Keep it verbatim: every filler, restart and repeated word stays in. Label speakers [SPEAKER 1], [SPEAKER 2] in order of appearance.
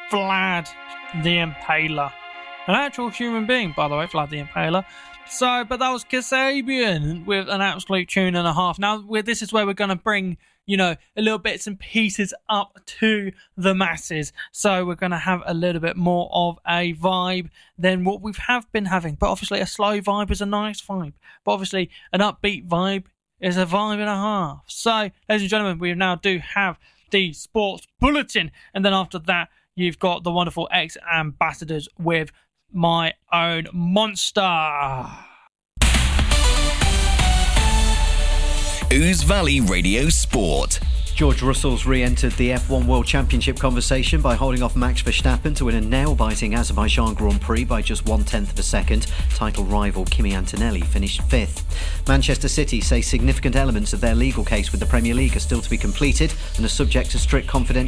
[SPEAKER 1] Vlad the Impaler. An actual human being, by the way, Vlad the Impaler. So, but that was Kasabian with an absolute tune and a half. Now, we're, this is where we're going to bring, you know, a little bits and pieces up to the masses. So we're going to have a little bit more of a vibe than what we have been having. But obviously, a slow vibe is a nice vibe. But obviously, an upbeat vibe is a vibe and a half. So, ladies and gentlemen, we now do have the Sports Bulletin. And then after that, you've got the wonderful ex-ambassadors with My Own Monster.
[SPEAKER 2] Ouse Valley Radio Sport.
[SPEAKER 3] George Russell's re-entered the F one World Championship conversation by holding off Max Verstappen to win a nail-biting Azerbaijan Grand Prix by just one-tenth of a second. Title rival Kimi Antonelli finished fifth. Manchester City say significant elements of their legal case with the Premier League are still to be completed and are subject to strict confidentiality.